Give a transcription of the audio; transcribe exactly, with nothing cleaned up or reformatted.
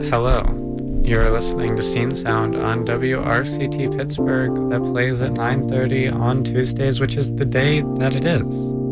Hello. You're listening to Scene Sound on W R C T Pittsburgh that plays at nine thirty on Tuesdays, which is the day that it is.